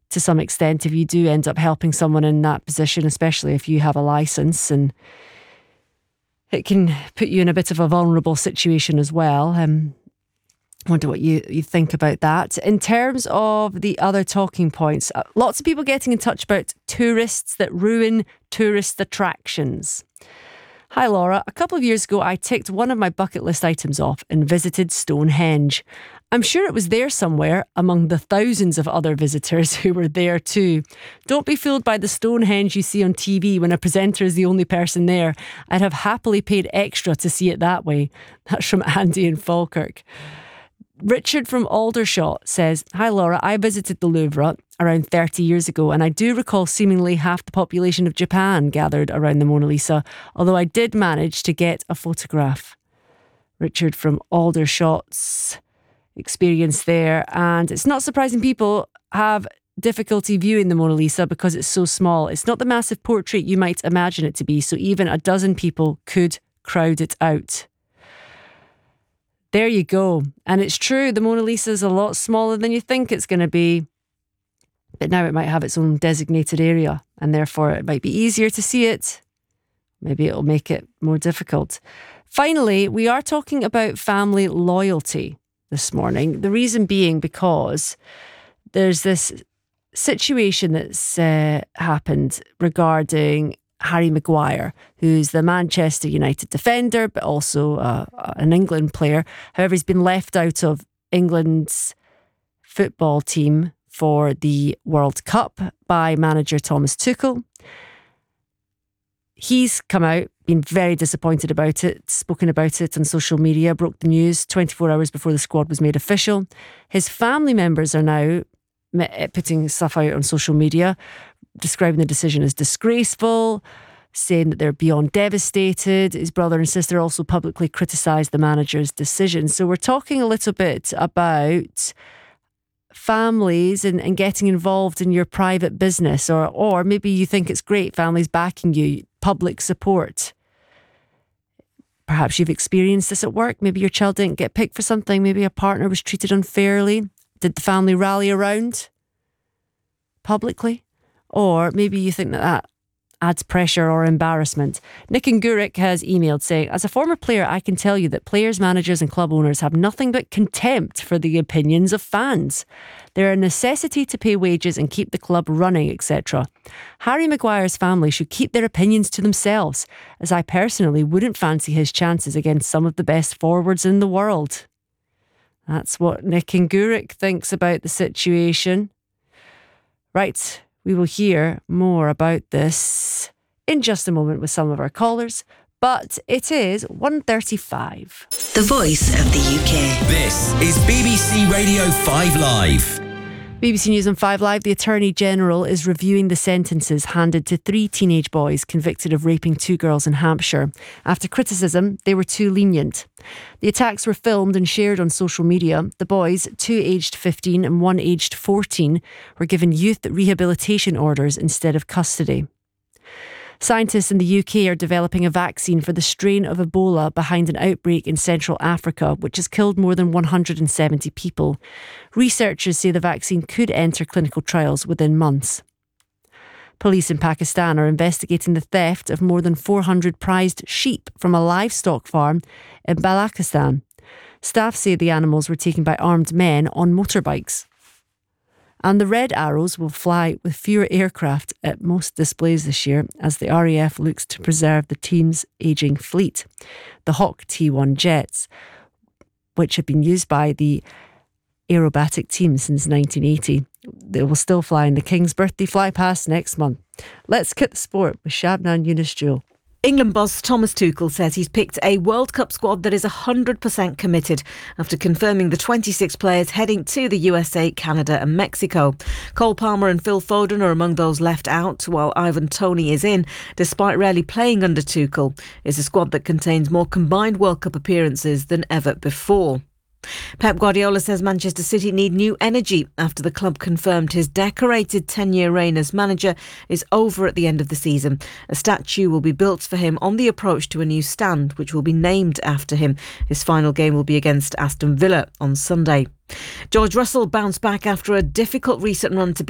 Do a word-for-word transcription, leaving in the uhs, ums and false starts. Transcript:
to some extent if you do end up helping someone in that position, especially if you have a licence, and it can put you in a bit of a vulnerable situation as well. Um, I wonder what you, you think about that. In terms of the other talking points, uh, lots of people getting in touch about tourists that ruin tourist attractions. Hi Laura, a couple of years ago I ticked one of my bucket list items off and visited Stonehenge. I'm sure it was there somewhere among the thousands of other visitors who were there too. Don't be fooled by the Stonehenge you see on T V when a presenter is the only person there. I'd have happily paid extra to see it that way. That's from Andy in Falkirk. Richard from Aldershot says, hi Laura, I visited the Louvre around thirty years ago and I do recall seemingly half the population of Japan gathered around the Mona Lisa, although I did manage to get a photograph. Richard from Aldershot's experience there, and it's not surprising people have difficulty viewing the Mona Lisa because it's so small. It's not the massive portrait you might imagine it to be, so even a dozen people could crowd it out. There you go. And it's true, the Mona Lisa is a lot smaller than you think it's going to be. But now it might have its own designated area and therefore it might be easier to see it. Maybe it'll make it more difficult. Finally, we are talking about family loyalty this morning. The reason being because there's this situation that's uh, happened regarding Harry Maguire, who's the Manchester United defender, but also uh, an England player. However, he's been left out of England's football team for the World Cup by manager Thomas Tuchel. He's come out, been very disappointed about it, spoken about it on social media, broke the news twenty-four hours before the squad was made official. His family members are now putting stuff out on social media, describing the decision as disgraceful, saying that they're beyond devastated. His brother and sister also publicly criticised the manager's decision. So we're talking a little bit about families and, and getting involved in your private business, or or maybe you think it's great, families backing you, public support. Perhaps you've experienced this at work. Maybe your child didn't get picked for something. Maybe a partner was treated unfairly. Did the family rally around publicly? Or maybe you think that that adds pressure or embarrassment. Nick in Gourock has emailed saying, as a former player, I can tell you that players, managers and club owners have nothing but contempt for the opinions of fans. They're a necessity to pay wages and keep the club running, et cetera. Harry Maguire's family should keep their opinions to themselves, as I personally wouldn't fancy his chances against some of the best forwards in the world. That's what Nick in Gourock thinks about the situation. Right. We will hear more about this in just a moment with some of our callers, but it is one thirty-five. The voice of the U K. This is B B C Radio five Live. B B C News on five Live. The Attorney General is reviewing the sentences handed to three teenage boys convicted of raping two girls in Hampshire. After criticism, they were too lenient. The attacks were filmed and shared on social media. The boys, two aged fifteen and one aged fourteen, were given youth rehabilitation orders instead of custody. Scientists in the U K are developing a vaccine for the strain of Ebola behind an outbreak in Central Africa, which has killed more than one hundred seventy people. Researchers say the vaccine could enter clinical trials within months. Police in Pakistan are investigating the theft of more than four hundred prized sheep from a livestock farm in Balochistan. Staff say the animals were taken by armed men on motorbikes. And the Red Arrows will fly with fewer aircraft at most displays this year as the R A F looks to preserve the team's ageing fleet. The Hawk T one jets, which have been used by the aerobatic team since nineteen eighty, they will still fly in the King's birthday flypast next month. Let's get the sport with Shabnan Yunus-Jewel. England boss Thomas Tuchel says he's picked a World Cup squad that is one hundred percent committed after confirming the twenty-six players heading to the U S A, Canada and Mexico. Cole Palmer and Phil Foden are among those left out, while Ivan Toney is in, despite rarely playing under Tuchel. It's a squad that contains more combined World Cup appearances than ever before. Pep Guardiola says Manchester City need new energy after the club confirmed his decorated ten-year reign as manager is over at the end of the season. A statue will be built for him on the approach to a new stand, which will be named after him. His final game will be against Aston Villa on Sunday. George Russell bounced back after a difficult recent run to beat